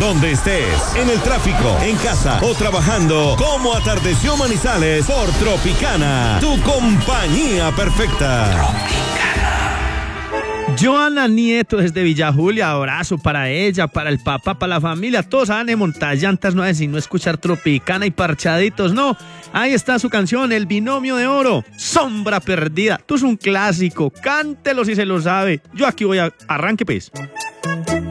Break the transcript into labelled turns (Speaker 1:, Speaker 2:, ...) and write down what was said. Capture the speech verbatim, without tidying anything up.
Speaker 1: donde estés, en el tráfico, en casa o trabajando, como atardeció Manizales por Tropicana, tu compañía perfecta.
Speaker 2: Joana Nieto desde Villa Julia, abrazo para ella, para el papá, para la familia, todos saben de montar llantas, no es sino escuchar Tropicana y parchaditos, no, ahí está su canción, El Binomio de Oro, Sombra Perdida, tú es un clásico, cántelo si se lo sabe, yo aquí voy a arranque pues.